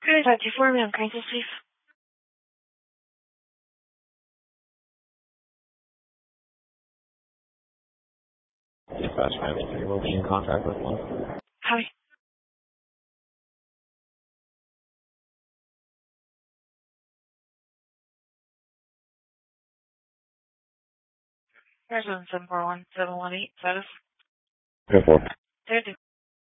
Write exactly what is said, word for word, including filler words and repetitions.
Good, uh, do you for me on crisis, please? Dispatch manager, you will be in contact with one. Hi. Resident seven four one seven one eight status. Go for it. There,